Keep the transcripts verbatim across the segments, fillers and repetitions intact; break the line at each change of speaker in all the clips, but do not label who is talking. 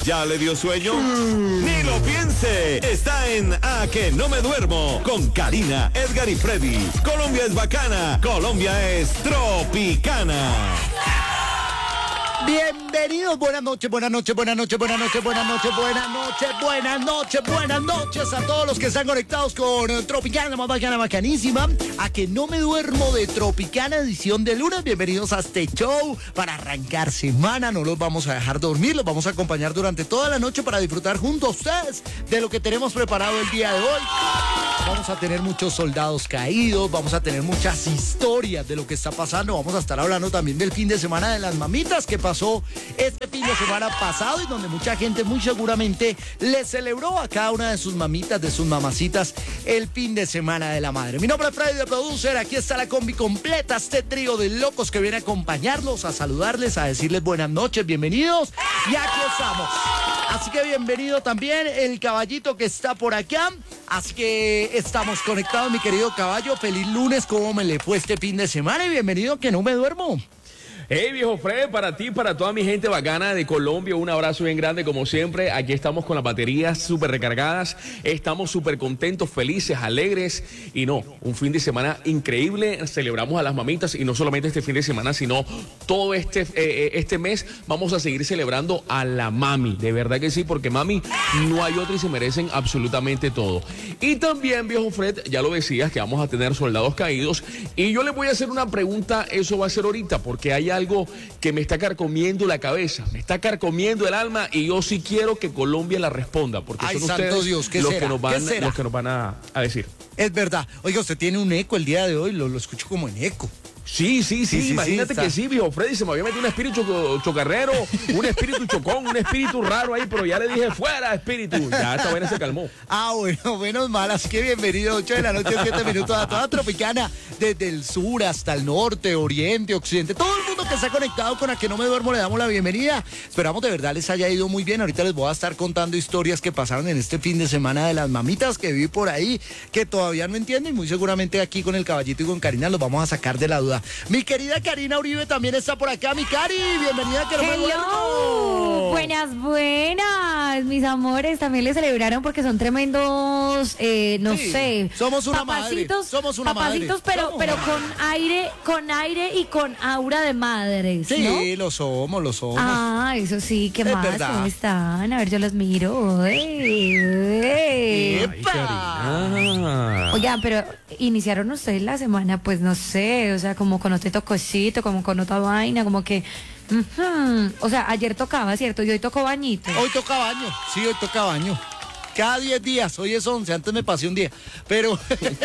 ¿Ya le dio sueño? Mm. Ni lo piense. Está en A Que No Me Duermo con Karina, Edgar y Freddy. Colombia es bacana. Colombia es tropicana.
Bienvenidos, buenas noches, buenas noches, buenas noches, buenas noches, buenas noches, buenas noches, buenas noches, buenas noches a todos los que están conectados con Tropicana, más bacana, bacanísima. A Que No Me Duermo de Tropicana, edición de lunes. Bienvenidos a este show para arrancar semana. No los vamos a dejar dormir, los vamos a acompañar durante toda la noche para disfrutar junto a ustedes de lo que tenemos preparado el día de hoy. Vamos a tener muchos soldados caídos, vamos a tener muchas historias de lo que está pasando. Vamos a estar hablando también del fin de semana de las mamitas que pasó este fin de semana pasado y donde mucha gente muy seguramente le celebró a cada una de sus mamitas, de sus mamacitas, el fin de semana de la madre. Mi nombre es Freddy de Producer, aquí está la combi completa, este trío de locos que viene a acompañarlos, a saludarles, a decirles buenas noches, bienvenidos y aquí estamos. Así que bienvenido también el caballito que está por acá. Así que estamos conectados, mi querido caballo. Feliz lunes, ¿cómo me le fue este fin de semana? Y bienvenido, Que No Me Duermo.
Hey, viejo Fred, para ti, para toda mi gente bacana de Colombia, un abrazo bien grande como siempre. Aquí estamos con las baterías súper recargadas, estamos súper contentos, felices, alegres y no, un fin de semana increíble. Celebramos a las mamitas y no solamente este fin de semana, sino todo este, eh, este mes vamos a seguir celebrando a la mami, de verdad que sí, porque mami no hay otra y se merecen absolutamente todo. Y también, viejo Fred, ya lo decías que vamos a tener soldados caídos y yo le voy a hacer una pregunta, eso va a ser ahorita, porque hay algo que me está carcomiendo la cabeza, me está carcomiendo el alma y yo sí quiero que Colombia la responda, porque
Ay,
son
santo
ustedes
Dios, ¿qué
los,
será?
que nos van,
¿Qué será?
los que nos van a, a decir.
Es verdad. Oiga, usted tiene un eco el día de hoy, lo, lo escucho como en eco.
Sí, sí, sí,
Sí, sí,
imagínate
sí,
que sí, viejo Freddy, se me había metido un espíritu choco- chocarrero, un espíritu chocón, un espíritu raro ahí, pero ya le dije, fuera espíritu, ya esta vaina se calmó.
Ah, bueno, menos mal, así que bienvenido, ocho de la noche, siete minutos a toda Tropicana, desde el sur hasta el norte, oriente, occidente, todo el mundo que está conectado con A Que No Me Duermo le damos la bienvenida. Esperamos de verdad les haya ido muy bien. Ahorita les voy a estar contando historias que pasaron en este fin de semana de las mamitas que vi por ahí, que todavía no entienden y muy seguramente aquí con el caballito y con Karina los vamos a sacar de la duda. Mi querida Karina Uribe también está por acá. Mi Cari, bienvenida a Que No Me
Hello.
Duermo.
Buenas, buenas, mis amores, también le celebraron porque son tremendos, eh, no
Sí,
sé,
somos una madre,
papacitos,
somos una
papacitos,
madre.
pero,
Somos
pero
una
con aire, con aire y con aura de madres, ¿no?
Sí, lo somos, lo somos.
Ah, eso sí, ¿qué
Es
más?
verdad.
¿Cómo están? A ver, yo los miro. Ey, ey.
¡Epa!
Ah.
Oigan, pero iniciaron ustedes la semana, pues no sé, o sea, como con otro tococito, como con otra vaina, como que, ujú. O sea, ayer tocaba, ¿cierto? Y hoy tocó bañito.
Hoy toca baño, sí, hoy toca baño. Cada diez días, hoy es once, antes me pasé un día. Pero.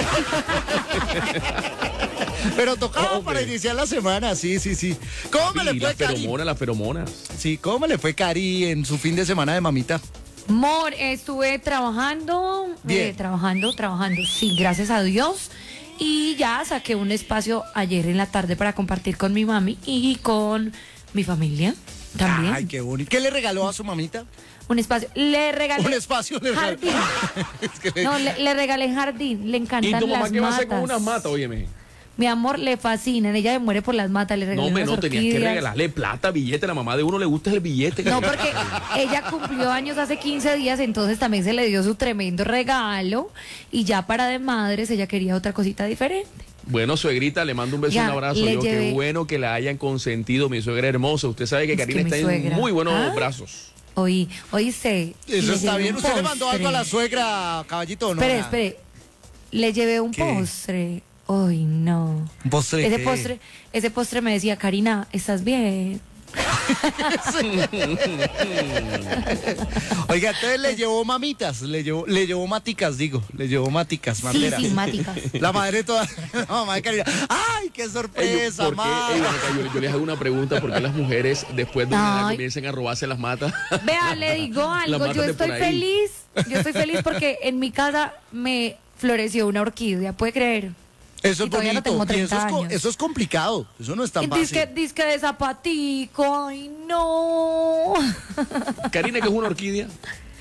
Pero tocaba
Hombre.
para iniciar la semana, sí, sí, sí. ¿Cómo me
Sí,
le fue,
las
Cari?
feromonas, las feromonas.
Sí, ¿cómo me le fue, Cari, en su fin de semana de mamita?
Mor, estuve trabajando,
Bien.
eh, trabajando, trabajando, sí, gracias a Dios. Y ya saqué un espacio ayer en la tarde para compartir con mi mami y con mi familia también.
Ay, qué bonito. ¿Qué le regaló a su mamita?
Un espacio. Le regalé
Un espacio le regaló.
jardín.
Es que le-
No, le, le regalé jardín. Le
¿Y
encantan
tu mamá
las
qué va a
matas.
hacer con unas matas, óyeme?
Mi amor, le fascinan. Ella se muere por las matas. Le regalé
No, me
unas
no, tenías que
orquídeas.
regalarle plata, billete, a la mamá de uno le gusta el billete.
No, porque ella cumplió años hace quince días, entonces también se le dio su tremendo regalo y ya para de madres ella quería otra cosita diferente.
Bueno, suegrita, le mando un beso y
Ya,
un abrazo.
le
Yo,
llevé-
qué bueno que la hayan consentido, mi suegra hermosa. Usted sabe que
Es
Karina
que mi
está
suegra.
en muy buenos
¿Ah?
brazos.
Oí, oíste.
Eso
le
está
llevé
bien.
un
¿Usted le mandó algo a la
postre.
suegra, caballito, o no?
Espere,
Nada.
espere. Le llevé un
¿Qué?
postre. Ay, no.
¿Un postre
Ese
qué?
postre, ese postre me decía, Karina, ¿estás bien?
Oiga, entonces le llevó mamitas, le llevó, le llevó maticas, digo, le llevó maticas,
Sí,
materas.
sí, máticas.
La madre toda, la mamá de Karina. ¡Ay, qué
Ey, yo-
sorpresa,
¿por qué?
mamá!
Ey, ven acá, yo, yo les hago una pregunta, ¿por qué las mujeres después de una edad
Ay.
comienzan a robarse las matas?
Vea, le digo
Las
algo,
matas
yo
de
estoy
por ahí.
feliz, yo estoy feliz porque en mi casa me floreció una orquídea, ¿puede creer?
Eso
Y
es
todavía no
bonito,
tengo
y eso es,
treinta
co-
años.
eso es complicado, eso no es tan
Y
fácil.
disque, disque de zapatico, ay no.
Karina, ¿qué es una orquídea?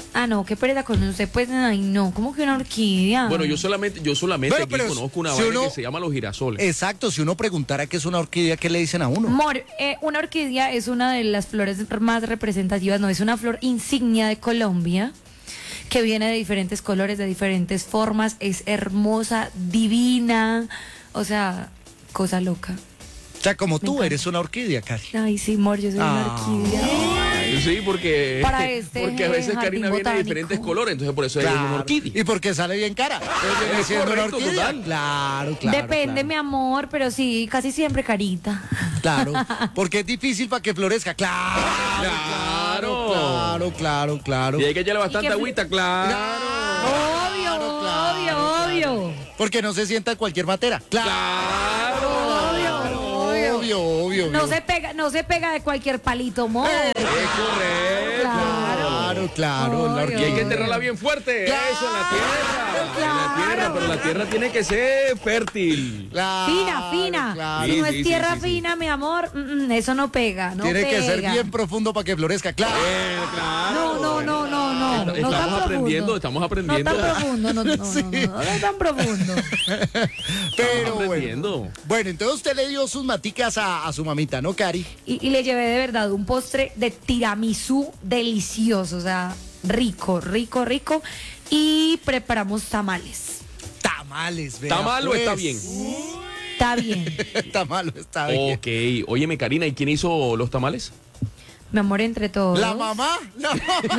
Ah, no, qué pereza con usted, pues, ay, no, ¿cómo que una orquídea?
Bueno, yo solamente, yo solamente
Bueno,
aquí
pero
conozco una
si
vaina
uno-
que se llama los girasoles.
Exacto, si uno preguntara qué es una orquídea, ¿qué le dicen a uno?
Amor, eh, una orquídea es una de las flores más representativas, no, es una flor insignia de Colombia que viene de diferentes colores, de diferentes formas, es hermosa, divina, o sea, cosa loca.
O sea, como tú
encanta.
eres una orquídea, Cari.
Ay, sí, amor, yo soy una
Ah.
orquídea.
Sí, porque,
Para este
porque a veces
jardín
Karina viene de
botánico.
diferentes colores, entonces por eso ella es una
Claro.
orquídea.
Y porque sale bien cara. Entonces viene
Es
siendo una
correcto,
orquídea.
total.
Claro, claro.
Depende,
claro.
mi amor, pero sí, casi siempre carita.
Claro, porque es difícil para que florezca. Claro,
Claro.
claro, claro, claro.
Y hay que echarle bastante
que fl-
agüita, claro.
Obvio,
Claro, claro,
obvio, obvio.
Porque no se sienta en cualquier matera.
Claro.
Obvio,
Obvio, obvio.
No
obvio.
se pega, no se pega de cualquier palito, amor.
Eh,
Es correcto.
Claro, claro. la
Obvio.
Y hay que
orquídea.
enterrarla bien fuerte,
Claro.
eso en la tierra. En la
Claro.
tierra, pero la tierra tiene que ser fértil.
Claro,
Fina, fina.
claro.
Si no
Sí,
es
sí,
tierra
sí, sí.
fina, mi amor, mm, mm, eso no pega, no
Tiene que ser
pega.
bien profundo para que florezca. Claro.
Eh, claro.
No, no, no, no, no.
Est-
no
estamos
tan
aprendiendo,
profundo.
estamos aprendiendo.
No tan profundo, no, no, no, no, no, no, no tan profundo.
Pero
Estamos
bueno.
aprendiendo.
Bueno, entonces usted le dio sus maticas a, a su mamita, ¿no, Cari?
Y, y le llevé de verdad un postre de tiramisú delicioso, o sea, rico, rico, rico. Y preparamos tamales.
Tamales, vea.
¿Está malo o
pues.
está bien?
Está bien.
Está malo, está bien.
Ok. Óyeme, Karina, ¿y quién hizo los tamales?
Mi amor, entre todos.
¿La mamá? No.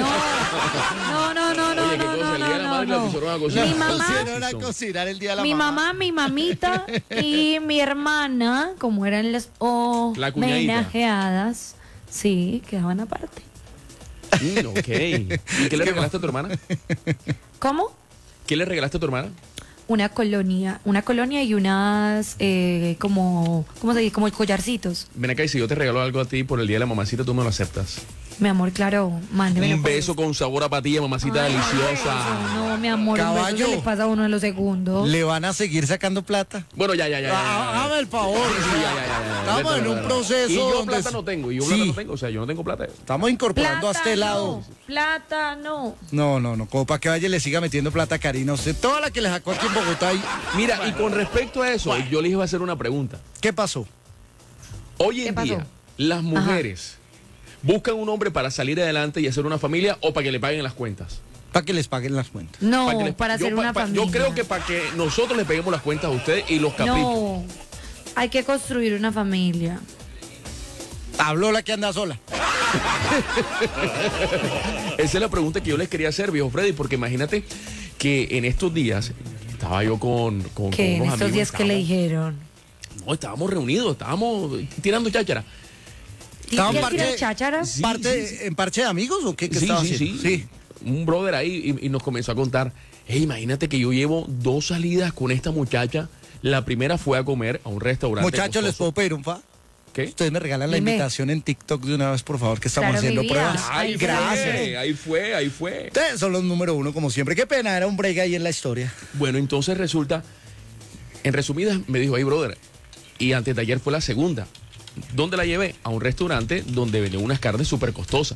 No, no, no, no,
Oye, qué
no,
cosa,
no,
el día de la
no,
madre
no,
la
no.
pusieron a cocinar.
Mi mamá-
Pusieron a cocinar el día de la
Mi
mamá.
mamá, mi mamita y mi hermana, como eran las
La cuñadita.
homenajeadas, sí, quedaban aparte.
Mm, ok. ¿Y qué le regalaste a tu hermana?
¿Cómo?
¿Qué le regalaste a tu hermana?
Una colonia, una colonia y unas, eh, como, ¿cómo se dice? Como collarcitos.
Ven acá y si yo te regalo algo a ti por el día de la mamacita, tú me lo aceptas.
Mi amor, claro, mándemelo.
Un
por
beso con sabor a patilla, mamacita
Ay,
deliciosa.
No, mi amor, un
Caballo.
beso se le pasa a uno en los segundos.
¿Le van a seguir sacando plata?
Bueno, ya, ya, ya. ya, ya,
Ah,
ya.
Hágame el favor.
Sí, sí, ya, ya, ya, ya.
Estamos
Vete,
en
vete,
un
vete.
proceso
Y yo
donde-
plata no tengo, y yo
Sí.
plata no tengo, o sea, yo no tengo plata.
Estamos incorporando a este lado.
Plata, no.
No, no, no. Como para que vaya y le siga metiendo plata a Karina. Usted, toda la que le sacó aquí en Bogotá. y-
Mira, y con respecto a eso, yo les iba a hacer una pregunta.
¿Qué pasó?
Hoy
¿Qué
en
pasó?
día, las mujeres buscan un hombre para salir adelante y hacer una familia o para que le paguen las cuentas.
Para que les paguen las cuentas.
No,
Pa' que les-
para
yo,
hacer
pa-
una
pa-
familia.
Yo creo que para que nosotros le peguemos las cuentas a ustedes y los caprichos.
No, hay que construir una familia.
Habló la que anda sola.
Esa es la pregunta que yo les quería hacer, viejo Freddy, porque imagínate que en estos días estaba yo con, con,
Que
con
en
unos
estos
amigos,
días que le
estábamos-
dijeron.
No, estábamos reunidos, estábamos tirando cháchara.
¿Estaban
¿Quieres
parte-
tirar cháchara?
Sí,
parte,
sí,
¿En parche de amigos o qué, qué
Sí,
estaba
sí,
haciendo?
sí, Un brother ahí y, y nos comenzó a contar, hey, imagínate que yo llevo dos salidas con esta muchacha. La primera fue a comer a un restaurante.
Muchachos, ¿les puedo
costoso.
pedir un fa?
¿Qué?
Ustedes me regalan la
Dime.
invitación en TikTok de una vez, por favor, que estamos
Claro, mi
haciendo
vida.
pruebas.
Ahí
Ay,
fue,
gracias.
ahí fue, ahí fue.
Ustedes son los número uno, como siempre. Qué pena, era un break ahí en la historia.
Bueno, entonces resulta, en resumidas, me dijo, hey, brother, y antes de ayer fue la segunda. ¿Dónde la llevé? A un restaurante donde venden unas carnes súper costosas.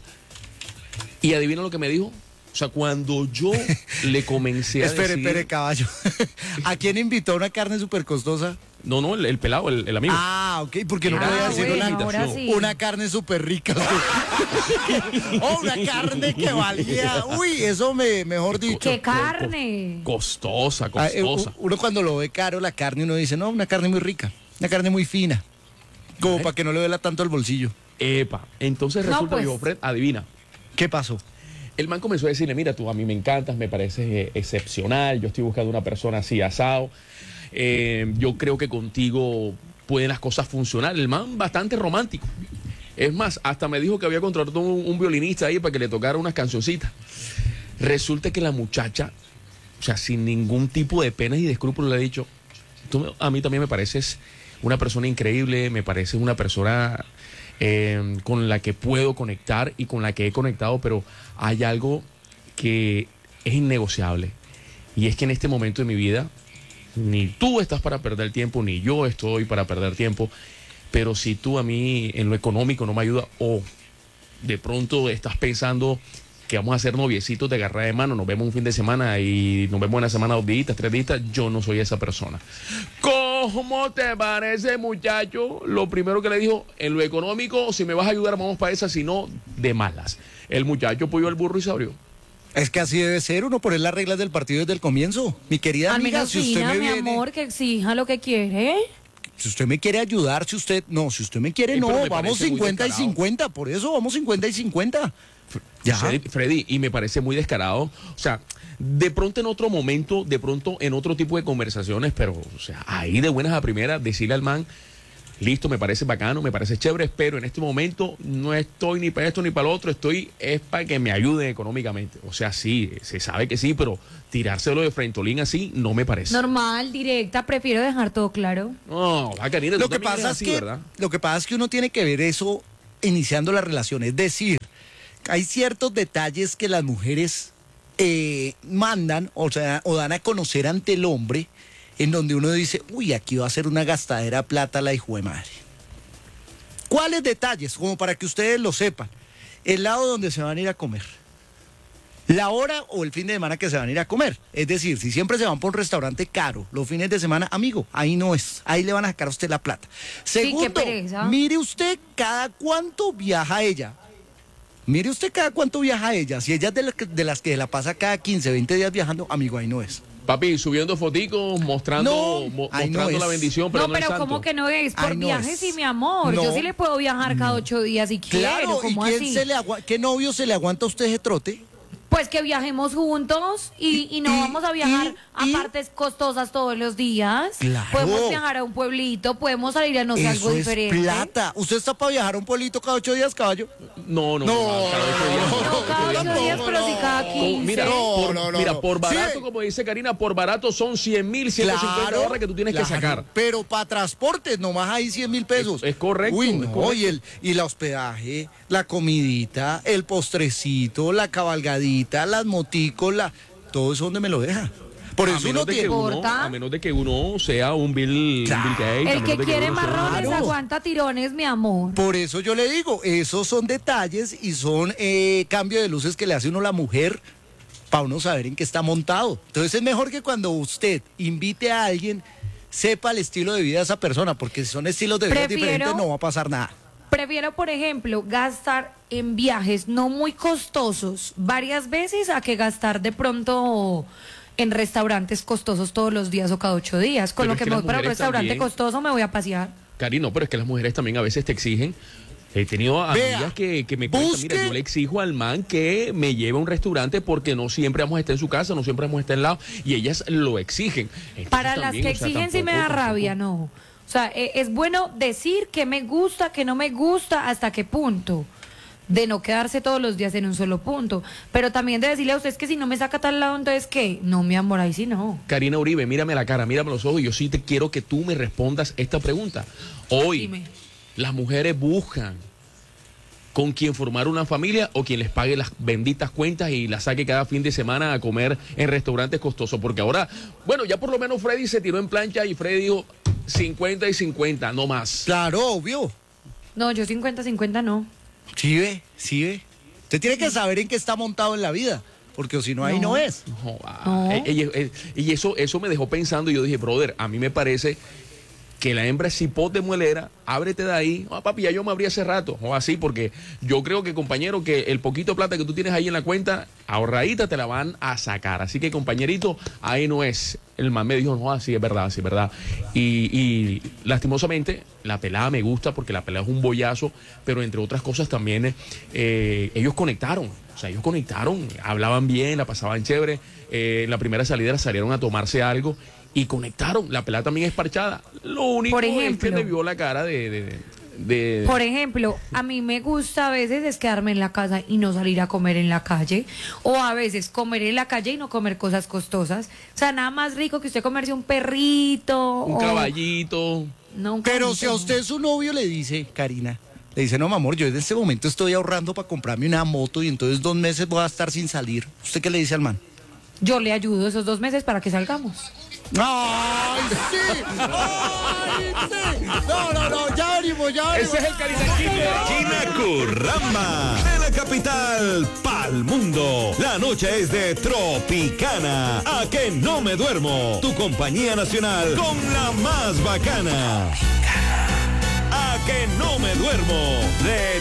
Y adivina lo que me dijo. O sea, cuando yo le comencé a
Espere,
decir...
espere, caballo. ¿A quién invitó a una carne súper costosa?
No, no, el, el pelado, el, el amigo.
Ah, ok, porque no
Era
podía
Ah,
decir
bueno,
una,
ahora sí.
una carne súper rica. O una carne que valía. Uy, eso me, mejor dicho.
¡Qué carne!
Costosa,
Ah, eh,
costosa.
Uno cuando lo ve caro la carne, uno dice, no, una carne muy rica, una carne muy fina. Como para que no le duela tanto el bolsillo.
Epa. Entonces
No,
resulta,
pues.
viejo Fred, adivina.
¿Qué pasó?
El man comenzó a decirle, mira, tú a mí me encantas, me pareces eh, excepcional, yo estoy buscando una persona así asado, eh, yo creo que contigo pueden las cosas funcionar. El man bastante romántico. Es más, hasta me dijo que había contratado un, un violinista ahí para que le tocara unas cancioncitas. Resulta que la muchacha, o sea, sin ningún tipo de penas y de escrúpulos, le ha dicho, tú me- a mí también me pareces una persona increíble, me pareces una persona eh, con la que puedo conectar y con la que he conectado, pero hay algo que es innegociable. Y es que en este momento de mi vida, ni tú estás para perder tiempo, ni yo estoy para perder tiempo, pero si tú a mí en lo económico no me ayudas o de pronto estás pensando que vamos a hacer noviecitos de agarrar de mano, nos vemos un fin de semana y nos vemos una semana, dos días, tres días. Yo no soy esa persona. ¿Cómo te parece, muchacho? Lo primero que le dijo, en lo económico, si me vas a ayudar, vamos para esa, si no, de malas. El muchacho apoyó al burro y se abrió.
Es que así debe ser, uno poner las reglas del partido desde el comienzo. Mi querida
Al
amiga,
menos
si usted
fina,
me
mi
viene,
amor, que exija lo que quiere.
si usted me quiere ayudar, si usted, no, si usted me quiere,
Sí,
no,
pero me
vamos
parece muy
cincuenta y
descarado.
cincuenta, por eso vamos cincuenta y cincuenta. Ya.
Freddy, Freddy, y me parece muy descarado. O sea, de pronto en otro momento, de pronto en otro tipo de conversaciones, pero, o sea, ahí de buenas a primeras, decirle al man, listo, me parece bacano, me parece chévere, pero en este momento no estoy ni para esto ni para lo otro, estoy, es para que me ayuden económicamente. O sea, sí, se sabe que sí, pero tirárselo de frentolín así no me parece.
Normal, directa, prefiero dejar todo claro.
No, va, Karina,
Lo
tú
que
también eres
pasa es
así,
que
¿verdad?
lo que pasa es que uno tiene que ver eso iniciando la relación, es decir, hay ciertos detalles que las mujeres eh, mandan, o sea, o dan a conocer ante el hombre, en donde uno dice, uy, aquí va a ser una gastadera de plata la hijo de madre. ¿Cuáles detalles? Como para que ustedes lo sepan. El lado donde se van a ir a comer. La hora o el fin de semana que se van a ir a comer. Es decir, si siempre se van por un restaurante caro, los fines de semana, amigo, ahí no es. Ahí le van a sacar a usted la plata. Segundo,
qué pereza.
mire usted cada cuánto viaja ella. Mire usted cada cuánto viaja ella. Si ella es de, la, de las que la pasa cada quince, veinte días viajando, amigo, ahí no es.
Papi, subiendo foticos, mostrando,
No,
mo-
ahí no
mostrando la
es.
bendición, pero
no,
no, el
pero
santo.
¿cómo que no es? Por
Ay, no
viajes,
es.
sí, mi amor.
No.
Yo sí le puedo viajar cada ocho días si quiero.
Claro, ¿y
¿Cómo
quién
así?
se le agua- qué novio se le aguanta a usted ese trote?
Pues que viajemos juntos y, y no
Y-
vamos a viajar
y- y-
a partes costosas todos los días.
Claro.
Podemos viajar a un pueblito, podemos salir a no sé, algo
Eso es
diferente.
plata. ¿Usted está para viajar a un pueblito cada ocho días, caballo?
No, no,
No,
no, cada ocho días no.
No, cada ocho
no,
días,
no,
pero sí
no.
cada
Con-
quince.
mira,
No,
por,
no, no,
mira,
no.
por barato,
Sí.
como dice Karina, por barato son cien mil, ciento cincuenta dólares que tú tienes
claro,
que sacar.
Pero para transportes, nomás hay cien mil pesos.
Es- es correcto,
Uy,
es
no,
correcto.
Y, el, y la hospedaje, la comidita, el postrecito, la cabalgadita, las moticos, la, todo eso donde me lo deja. Por
A
eso
menos,
uno
de que
tiene...
uno,
¿Importa?
a menos de que uno sea un Bill,
Claro.
un Bill Gates. a
El
menos
que
de
quiere
uno sea-
marrones
Claro.
aguanta tirones, mi amor.
Por eso yo le digo, esos son detalles y son eh, cambio de luces que le hace uno a la mujer para uno saber en qué está montado. Entonces es mejor que cuando usted invite a alguien, sepa el estilo de vida de esa persona, porque si son estilos de vida
Prefiero-
diferentes no va a pasar nada.
Prefiero, por ejemplo, gastar en viajes no muy costosos varias veces a que gastar de pronto en restaurantes costosos todos los días o cada ocho días. Con
Pero
lo
es
que
que
me
las
voy para un
mujeres
restaurante
también-
costoso me voy a pasear.
Cari, no, pero es que las mujeres también a veces te exigen. He tenido
Vea,
amigas que, que me cuentan, mira,
busque-
yo le exijo al man que me lleve a un restaurante porque no siempre vamos a estar en su casa, no siempre vamos a estar al lado, y ellas lo exigen. Entonces,
Para las
también,
que
o sea,
exigen sí me da
tampoco-
rabia, no. O sea, e- es bueno decir que me gusta, que no me gusta, hasta qué punto. De no quedarse todos los días en un solo punto. Pero también de decirle a ustedes que si no me saca tal lado, entonces ¿qué? No, mi amor, ahí sí no.
Karina Uribe, mírame la cara, mírame los ojos, y yo sí te quiero que tú me respondas esta pregunta. Hoy,
Dime.
las mujeres buscan con quien formar una familia o quien les pague las benditas cuentas y las saque cada fin de semana a comer en restaurantes costosos. Porque ahora, bueno, ya por lo menos Freddy se tiró en plancha y Freddy dijo cincuenta y cincuenta, no más.
Claro, obvio.
No, yo cincuenta cincuenta no.
Sí ve, sí ve. Usted tiene que saber en qué está montado en la vida, porque si no, ahí no,
No.
es.
No, ah,
No.
eh, eh, eh, y eso, eso me dejó pensando y yo dije, brother, a mí me parece que la hembra es cipot de muelera, ábrete de ahí. Ah, papi, ya yo me abrí hace rato, o así, porque yo creo que, compañero, que el poquito plata que tú tienes ahí en la cuenta, ahorradita te la van a sacar. Así que, compañerito, ahí no es. El man me dijo, no, así es verdad, así es verdad. Y, y lastimosamente, la pelada me gusta porque la pelada es un bollazo, pero entre otras cosas también eh, ellos conectaron. O sea, ellos conectaron, hablaban bien, la pasaban chévere. Eh, en la primera salida salieron a tomarse algo y conectaron. La pelada también es parchada. Lo único
Por
es que
ejemplo.
le vio la cara de... de, de-
Por ejemplo, a mí me gusta a veces es quedarme en la casa y no salir a comer en la calle. O a veces comer en la calle y no comer cosas costosas. O sea, nada más rico que usted comerse un perrito.
un
o-
caballito.
No, un
Pero
caballito,
si a
no.
usted su novio le dice, Karina, le dice, no, mi amor, yo en este momento estoy ahorrando para comprarme una moto y entonces dos meses voy a estar sin salir. ¿Usted qué le dice al man?
Yo le ayudo esos dos meses para que salgamos.
¡Ay, sí! ¡Ay, sí! No, no, no, ya venimos, ya venimos.
Ese es el Karina Chile.
Gina Curramba. En la capital pa'l mundo. La noche es de Tropicana. A que no me duermo. Tu compañía nacional con la más bacana. A que no me duermo de